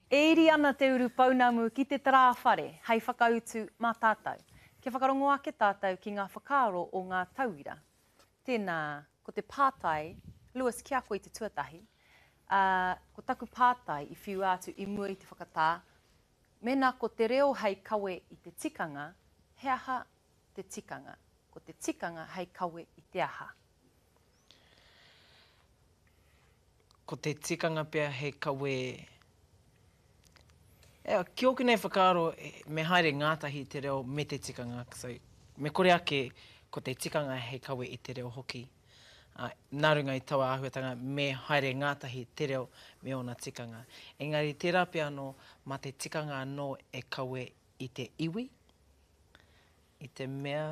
E iri ana te uru paunamu ki te tarawhare, hei whakautu mā tātou. Ke whakarongo ake tātou ki ngā whakaaro o ngā tauira. Tēnā, ko te pātai, Lewis, kia koe te tuatahi, ko taku pātai i whiu atu i mua i te whakatā, mena ko te reo hei kawe i te tikanga, he aha te tikanga. Ko te tikanga hei kawe i te aha. Ko te tikanga pia hei kawe... Ki oku nei whakaaro, me haere ngātahi te reo me te tikanga. So, me kore ake ko te tikanga hei kawe i te reo hoki. Nā runga i taua āhuatanga, me haere ngātahi te reo me ona tikanga. Engari, tērā pia anō, ma te tikanga anō e kawe i te iwi, i te mea.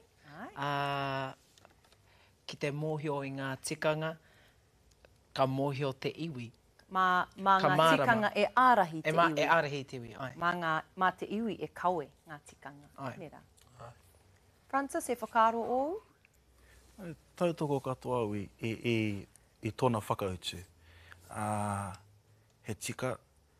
Ki te mōhio i ngā tikanga, ka mōhio te iwi. Mā ngā tikanga e ārahi te iwi. E ārahi te iwi, ai. Mā te iwi e kawe ngā tikanga. Ai. Nera. Francis, e whakaaro o? Tautoko katoa au i tōna whakautu. He tika,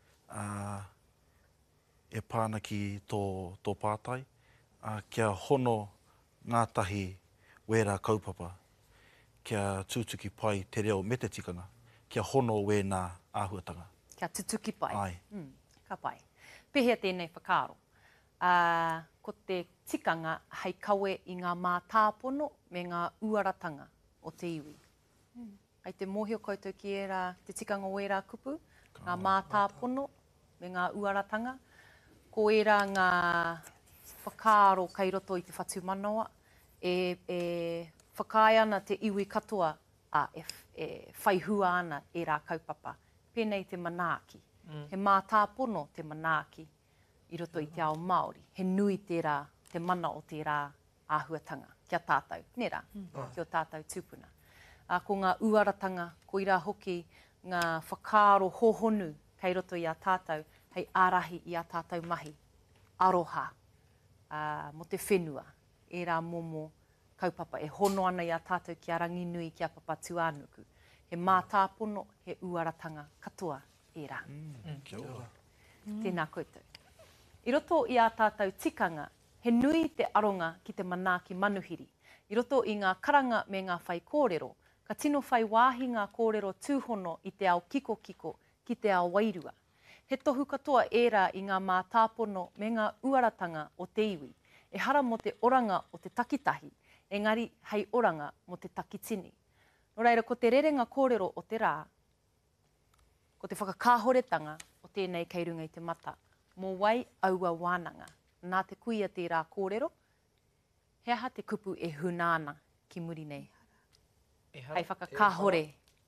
e pāna ki tō pātai, kia hono ngātahi wera kaupapa, kia tūtuki pai te reo me te tikanga, kia hono wēnā āhuatanga. Kia tutuki pai. Ai. Ka pai. Pehea tēnei whakaaro. Ko te tikanga hei kawe i ngā mā tāpono me ngā uaratanga o te iwi. Ai te mōhio koutou ki era te tikanga o era kupu, ngā mā tāpono me ngā uaratanga, ko era ngā whakaaro kai roto i te whatu manawa, e whakai ana te iwi katoa, e whaihua ana e rā kaupapa. Pēnei te manaaki. He mā tāpono te manaaki i roto i te ao Māori. He nui tērā, te mana o tērā āhuatanga. Kia tātou. Nera, kia tātou tūpuna. Ko ngā uaratanga, ko ira hoki ngā whakaaro hohonu kei roto i a tātou, hei ārahi i a tātou mahi. Aroha, mo te whenua, e rā momo kaupapa. E hono ana i a tātou ki a ranginui ki a papa tuānuku. He mā tāpono, he uaratanga katoa e rā. Kia ora. Tēnā koutou. I roto i a tātou tikanga, he nui te aronga ki te manaaki manuhiri. I roto i ngā karanga me ngā whai kōrero, ka tino whai wāhi ngā kōrero tūhono i te ao kiko ki te ao wairua. He tohu katoa ērā i ngā mā tāpono me ngā uaratanga o te iwi. E hara mo te oranga o te takitahi, engari hei oranga mo te takitini. Nō reira, ko te rerenga kōrero o te rā, ko te whakakāhoretanga o tēnei kei runga i te mata, mō wai aua wānanga. Nā te kuia tērā kōrero, he aha te kupu e hunāna ki muri nei. Hei whakakāhore.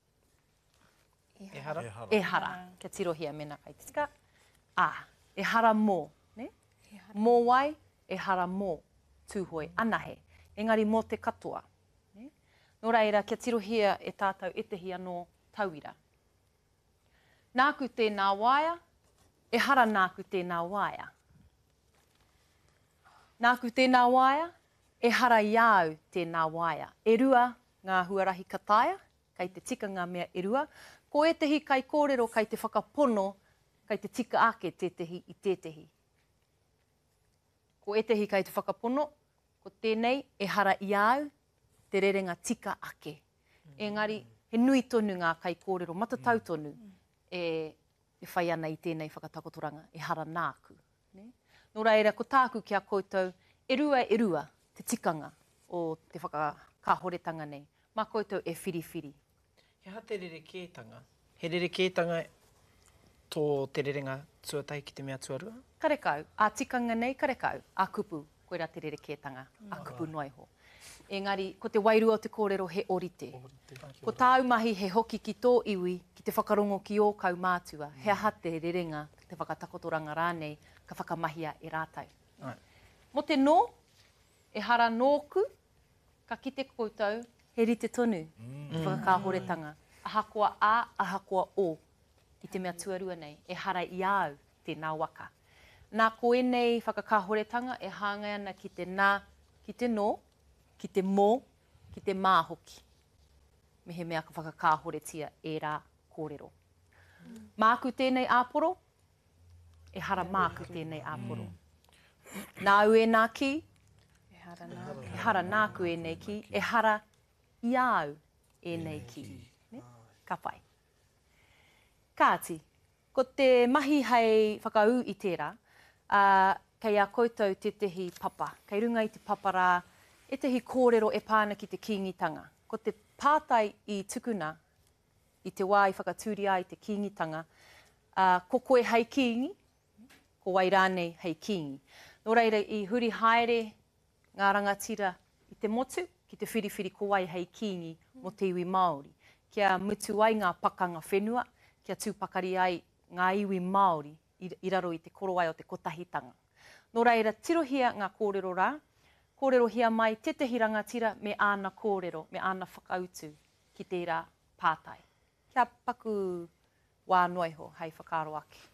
E hara. Kia tirohia mena kai te tika. E hara mō. Ne? Mō wai, e hara mō. Tūhoi, anahe. Engari mō te katoa. Ne? Nō reira, kia tirohia e tātou etehi anō tauira. Nāku tēnā waia, e hara nāku tēnā waia. Nāku tēnā waia, e hara iau tēnā waia. E rua ngā huarahi kataia, kai te tika ngā mea e rua. Ko etehi kai kōrero, kai te whakapono, kai te tika ake tētehi i tētehi. Ko etehi kai te whakapono, ko tēnei e hara iau te rerenga tika ake. Engari, he nui tonu ngā kai kōrero, matatau tonu, e whai ana i tēnei whakatakotoranga, e hara nāku. Ne? Nō reira, ko tāku kia koutou, e rua te tikanga o te whakakahoretanga nei. Mā koutou e whiriwhiri. He ha te rerekētanga. He rerekētanga tō te rerenga tuatai ki te mea tuarua? Karekau. A tikanga nei, karekau. A kupu, koera te rerekētanga. A kupu noiho. Engari, ko te wairua o te kōrero he orite. Ko tāu mahi he hoki ki tō iwi, ki te whakarongo ki o kau mātua, he aha te rerenga, te whakatakotoranga rānei, ka whakamahia e rātau. Mo te nō, e hara nōku, ka kite koutou, he rite tonu, whakakahoretanga. Ahakoa a, ahakoa o, i te mea tuarua nei, e hara iau tēnā waka. Nā ko enei whakakahoretanga e hāngai ana ki te nā, ki te nō, ki te mō, ki te māhoki. Me he mea ka whakakāhoretia e rā kōrero. Māku tēnei āporo, e hara māku tēnei āporo. Nā ue nā ki, e hara nāku e nei ki, e hara iau e nei ki. Ka pai. Kāti, ko te mahi hei whakau i tērā, kei a koutou te tehi papa. Kei runga i te papara, e tehi kōrero e pāna ki te kīngitanga. Ko te pātai i tukuna, i te wā i whakatūri ai te kīngitanga, ko koe hei kīngi, ko wai rānei hei kīngi. Nō reira, i huri haere ngā rangatira i te motu, ki te whiriwhiri ko wai hei kīngi mo te iwi Māori. Kia mutu ai ngā pakanga whenua, kia tūpakari ai ngā iwi Māori i raro i te koro ai o te kotahitanga. Nō reira, tirohia ngā kōrero rā, kōrero hia mai te tehi rangatira me āna kōrero, me āna whakautu ki tērā pātai. Kia paku wānoiho hei whakaro ake.